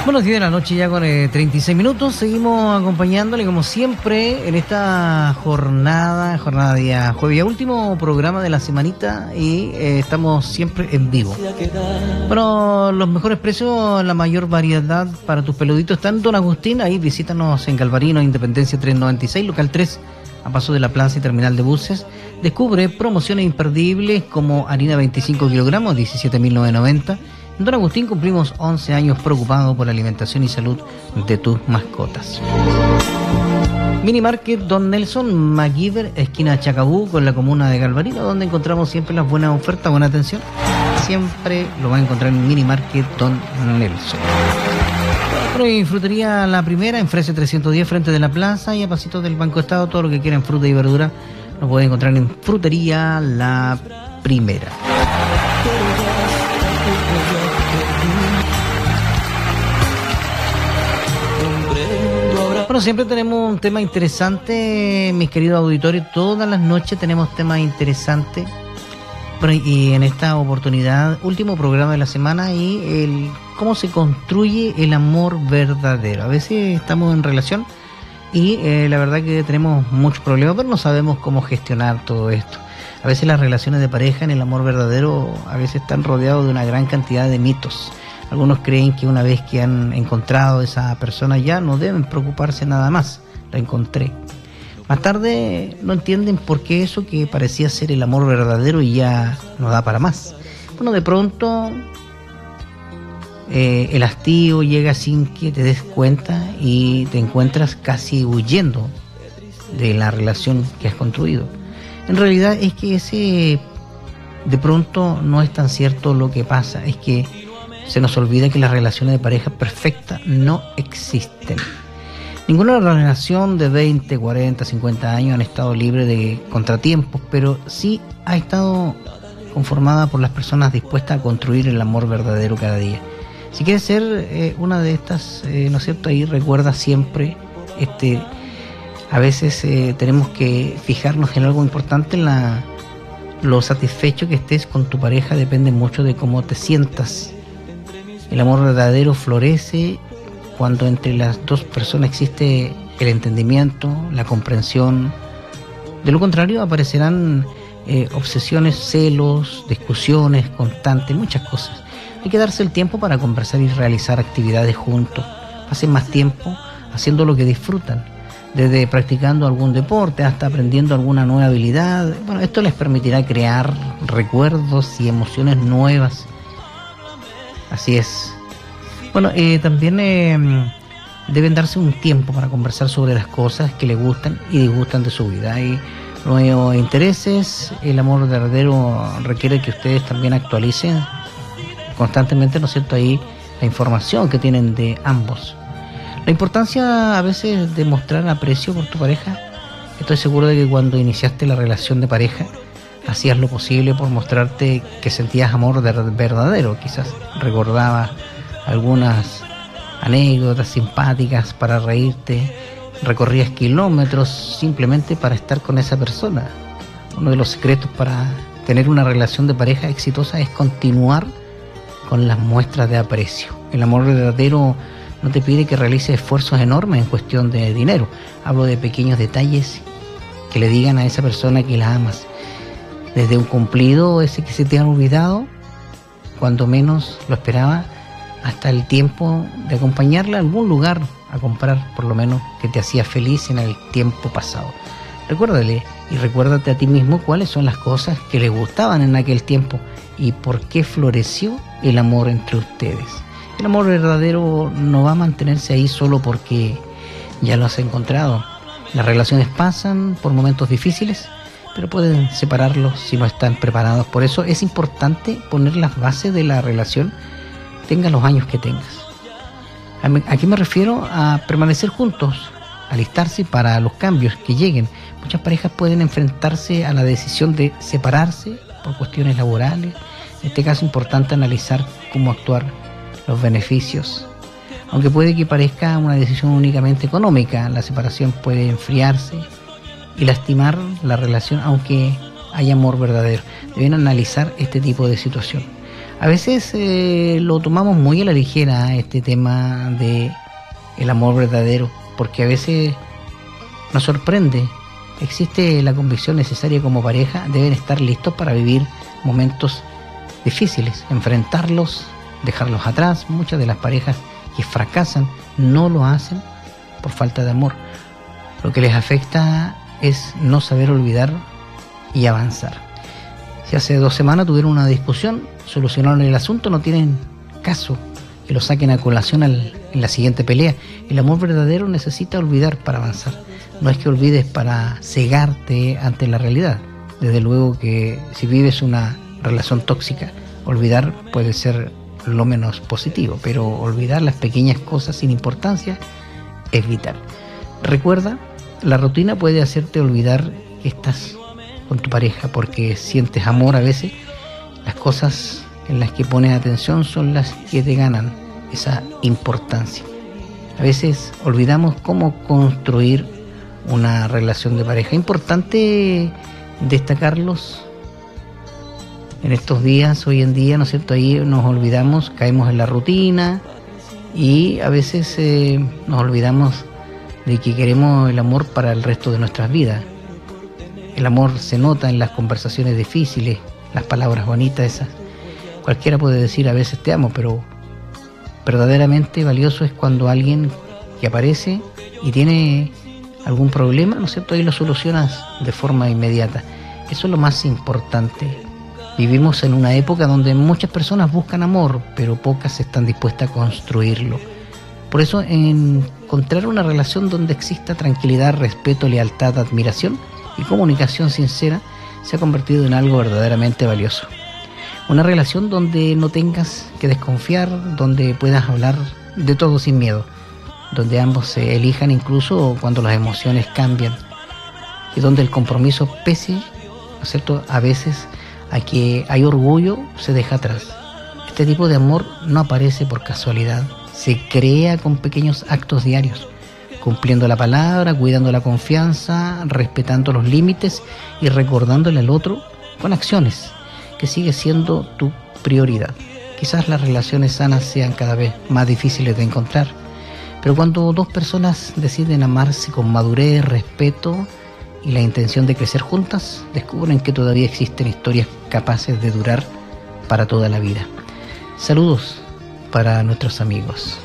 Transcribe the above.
Bueno, 10 de la noche ya con 36 minutos. Seguimos acompañándole como siempre en esta jornada día jueves, ya último programa de la semanita y estamos siempre en vivo. Bueno, los mejores precios, la mayor variedad para tus peluditos está en Don Agustín. Ahí visítanos en Galvarino, Independencia 396, local 3, a paso de la plaza y terminal de buses. Descubre promociones imperdibles como harina 25 kilogramos, 17.990. En Don Agustín cumplimos 11 años preocupados por la alimentación y salud de tus mascotas. Mini Market Don Nelson, MacGyver, esquina Chacabú, con la comuna de Galvarino, donde encontramos siempre las buenas ofertas, buena atención. Siempre lo van a encontrar en Mini Market Don Nelson. Bueno, y Frutería La Primera, en Frese 310, frente de la plaza y a pasito del Banco Estado. Todo lo que quieran fruta y verdura lo pueden encontrar en Frutería La Primera. Bueno, siempre tenemos un tema interesante, mis queridos auditores. Todas las noches tenemos temas interesantes. Y en esta oportunidad, último programa de la semana, y cómo se construye el amor verdadero. A veces estamos en relación y la verdad que tenemos muchos problemas, pero no sabemos cómo gestionar todo esto. A veces las relaciones de pareja en el amor verdadero a veces están rodeados de una gran cantidad de mitos. Algunos creen que una vez que han encontrado a esa persona ya no deben preocuparse nada más. La encontré. Más tarde no entienden por qué eso que parecía ser el amor verdadero y ya no da para más. Bueno, de pronto el hastío llega sin que te des cuenta y te encuentras casi huyendo de la relación que has construido. En realidad es que ese de pronto no es tan cierto lo que pasa, es que se nos olvida que las relaciones de pareja perfectas no existen. Ninguna relación de 20, 40, 50 años han estado libre de contratiempos, pero sí ha estado conformada por las personas dispuestas a construir el amor verdadero cada día. Si quieres ser una de estas, ¿no es cierto? Ahí recuerda siempre, a veces tenemos que fijarnos en algo importante, lo satisfecho que estés con tu pareja depende mucho de cómo te sientas. El amor verdadero florece cuando entre las dos personas existe el entendimiento, la comprensión. De lo contrario aparecerán obsesiones, celos, discusiones constantes, muchas cosas. Hay que darse el tiempo para conversar y realizar actividades juntos. Pasen más tiempo haciendo lo que disfrutan, desde practicando algún deporte hasta aprendiendo alguna nueva habilidad. Bueno, esto les permitirá crear recuerdos y emociones nuevas. Así es. Bueno, también deben darse un tiempo para conversar sobre las cosas que les gustan y disgustan de su vida. Hay nuevos intereses. El amor verdadero requiere que ustedes también actualicen constantemente, ¿no es cierto?, ahí la información que tienen de ambos. La importancia a veces de mostrar aprecio por tu pareja. Estoy seguro de que cuando iniciaste la relación de pareja hacías lo posible por mostrarte que sentías amor verdadero. Quizás recordabas algunas anécdotas simpáticas para reírte, recorrías kilómetros simplemente para estar con esa persona. Uno de los secretos para tener una relación de pareja exitosa es continuar con las muestras de aprecio. El amor verdadero no te pide que realices esfuerzos enormes en cuestión de dinero. Hablo de pequeños detalles que le digan a esa persona que la amas. Desde un cumplido ese que se te ha olvidado cuando menos lo esperaba, hasta el tiempo de acompañarla a algún lugar a comprar, por lo menos, que te hacía feliz en el tiempo pasado. Recuérdale y recuérdate a ti mismo cuáles son las cosas que le gustaban en aquel tiempo y por qué floreció el amor entre ustedes. El amor verdadero no va a mantenerse ahí solo porque ya lo has encontrado. Las relaciones pasan por momentos difíciles, pero pueden separarlos si no están preparados. Por eso es importante poner las bases de la relación, tenga los años que tengas. ¿A qué me refiero? A permanecer juntos, alistarse para los cambios que lleguen. Muchas parejas pueden enfrentarse a la decisión de separarse por cuestiones laborales. En este caso es importante analizar cómo actuar, los beneficios. Aunque puede que parezca una decisión únicamente económica, la separación puede enfriarse y lastimar la relación, aunque hay amor verdadero. Deben analizar este tipo de situación. A veces lo tomamos muy a la ligera, este tema de el amor verdadero, porque a veces nos sorprende. Existe la convicción necesaria como pareja, deben estar listos para vivir momentos difíciles, enfrentarlos, dejarlos atrás. Muchas de las parejas que fracasan no lo hacen por falta de amor. Lo que les afecta es no saber olvidar y avanzar. Si hace 2 semanas tuvieron una discusión, solucionaron el asunto, no tienen caso que lo saquen a colación en la siguiente pelea. El amor verdadero necesita olvidar para avanzar. No es que olvides para cegarte ante la realidad. Desde luego que si vives una relación tóxica, olvidar puede ser lo menos positivo, pero olvidar las pequeñas cosas sin importancia es vital. Recuerda, la rutina puede hacerte olvidar que estás con tu pareja, porque sientes amor a veces. Las cosas en las que pones atención son las que te ganan esa importancia. A veces olvidamos cómo construir una relación de pareja. Importante destacarlos en estos días, hoy en día, ¿no es cierto? Ahí nos olvidamos, caemos en la rutina y a veces nos olvidamos de que queremos el amor para el resto de nuestras vidas. El amor se nota en las conversaciones difíciles, las palabras bonitas esas. Cualquiera puede decir a veces te amo, pero verdaderamente valioso es cuando alguien que aparece y tiene algún problema, ¿no es cierto? Ahí lo solucionas de forma inmediata. Eso es lo más importante. Vivimos en una época donde muchas personas buscan amor, pero pocas están dispuestas a construirlo. Por eso, encontrar una relación donde exista tranquilidad, respeto, lealtad, admiración y comunicación sincera se ha convertido en algo verdaderamente valioso. Una relación donde no tengas que desconfiar, donde puedas hablar de todo sin miedo, donde ambos se elijan incluso cuando las emociones cambian y donde el compromiso pese, ¿no es cierto?, a veces a que hay orgullo, se deja atrás. Este tipo de amor no aparece por casualidad, se crea con pequeños actos diarios, cumpliendo la palabra, cuidando la confianza, respetando los límites y recordándole al otro con acciones, que sigue siendo tu prioridad. Quizás las relaciones sanas sean cada vez más difíciles de encontrar, pero cuando 2 personas deciden amarse con madurez, respeto y la intención de crecer juntas, descubren que todavía existen historias capaces de durar para toda la vida. Saludos para nuestros amigos.